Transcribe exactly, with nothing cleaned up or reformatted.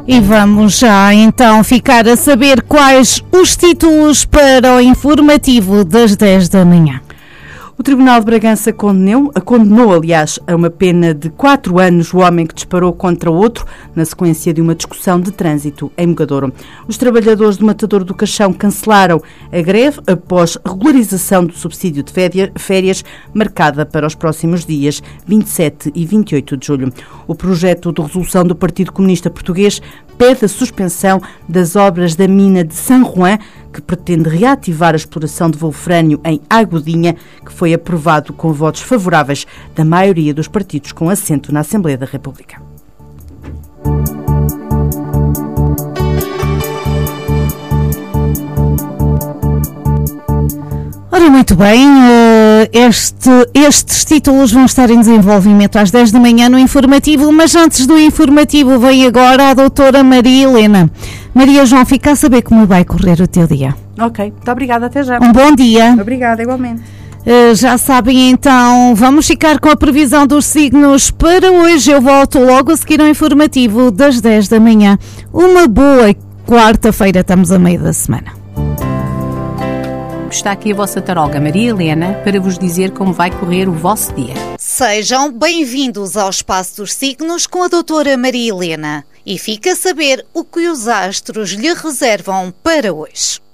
E vamos já então ficar a saber quais os títulos para o informativo das dez da manhã. O Tribunal de Bragança condenou, condenou, aliás, a uma pena de quatro anos o homem que disparou contra outro na sequência de uma discussão de trânsito em Mogadouro. Os trabalhadores do Matadouro do Caixão cancelaram a greve após regularização do subsídio de férias marcada para os próximos dias vinte e sete e vinte e oito de julho. O projeto de resolução do Partido Comunista Português pede a suspensão das obras da mina de San Juan, que pretende reativar a exploração de wolfrânio em Agudinha, que foi aprovado com votos favoráveis da maioria dos partidos com assento na Assembleia da República. Ora, muito bem, este, estes títulos vão estar em desenvolvimento às dez da manhã no informativo, mas antes do informativo vem agora a doutora Maria Helena. Maria João, fica a saber como vai correr o teu dia. Ok, muito obrigada, até já. Um bom dia. Obrigada, igualmente. Uh, já sabem então, vamos ficar com a previsão dos signos para hoje. Eu volto logo a seguir ao informativo das dez da manhã. Uma boa quarta-feira, estamos a meio da semana. Está aqui a vossa taróloga Maria Helena para vos dizer como vai correr o vosso dia. Sejam bem-vindos ao Espaço dos Signos com a doutora Maria Helena e fica a saber o que os astros lhe reservam para hoje.